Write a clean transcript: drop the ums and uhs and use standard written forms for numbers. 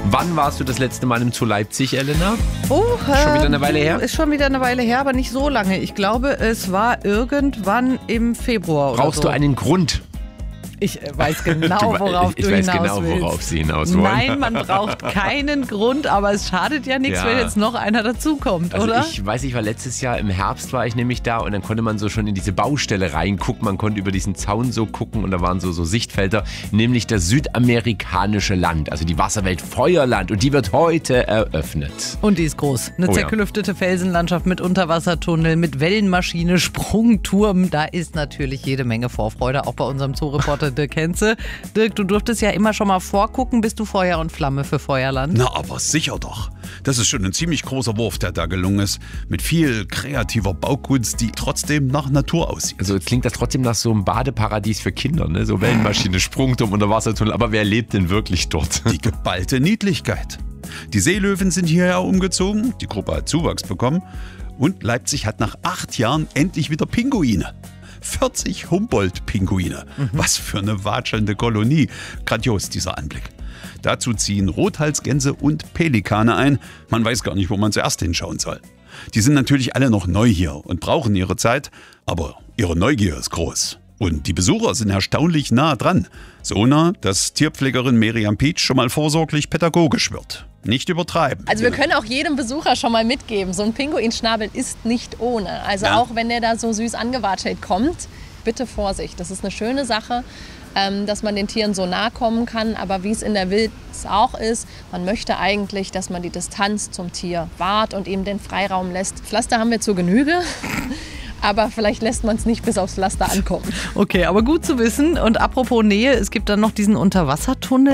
Wann warst du das letzte Mal im Zoo Leipzig, Elena? Oh, Schon wieder eine Weile her? Ist schon wieder eine Weile her, aber nicht so lange. Ich glaube, es war irgendwann im Februar oder Brauchst so. du einen Grund? Ich weiß genau, worauf du hinaus genau, willst. worauf sie hinaus wollen. Nein, man braucht keinen Grund, aber es schadet ja nichts, Ja. wenn jetzt noch einer dazukommt, Also oder? ich weiß, ich war letztes Jahr im Herbst war ich nämlich da und dann konnte man so schon in diese Baustelle reingucken, man konnte über diesen Zaun so gucken und da waren so Sichtfelder, nämlich das südamerikanische Land, also die Wasserwelt Feuerland und die wird heute eröffnet. Und die ist groß. Eine Oh ja. zerklüftete Felsenlandschaft mit Unterwassertunnel, mit Wellenmaschine, Sprungturm. Da ist natürlich jede Menge Vorfreude, auch bei unserem Zooreporter Dirk Henze. Dirk, du durftest ja immer schon mal vorgucken. Bist du Feuer und Flamme für Feuerland? Na, aber sicher doch. Das ist schon ein ziemlich großer Wurf, der da gelungen ist. Mit viel kreativer Baukunst, die trotzdem nach Natur aussieht. Also jetzt klingt das trotzdem nach so einem Badeparadies für Kinder, ne? So Wellenmaschine, Sprungturm, Unterwassertunnel, aber wer lebt denn wirklich dort? Die geballte Niedlichkeit. Die Seelöwen sind hierher umgezogen, die Gruppe hat Zuwachs bekommen und Leipzig hat nach 8 Jahren endlich wieder Pinguine. 40 Humboldt-Pinguine. Was für eine watschelnde Kolonie. Grandios, dieser Anblick. Dazu ziehen Rothalsgänse und Pelikane ein. Man weiß gar nicht, wo man zuerst hinschauen soll. Die sind natürlich alle noch neu hier und brauchen ihre Zeit, aber ihre Neugier ist groß. Und die Besucher sind erstaunlich nah dran. So nah, dass Tierpflegerin Miriam Pietsch schon mal vorsorglich pädagogisch wird. Nicht übertreiben. Also wir können auch jedem Besucher schon mal mitgeben, so ein Pinguinschnabel ist nicht ohne. Also Ja. auch wenn der da so süß angewatschelt kommt, bitte Vorsicht. Das ist eine schöne Sache, dass man den Tieren so nahe kommen kann. Aber wie es in der Wildnis auch ist, man möchte eigentlich, dass man die Distanz zum Tier wahrt und ihm den Freiraum lässt. Pflaster haben wir zur Genüge. Aber vielleicht lässt man es nicht bis aufs Pflaster ankommen. Okay, aber gut zu wissen. Und apropos Nähe, es gibt dann noch diesen Unterwassertunnel.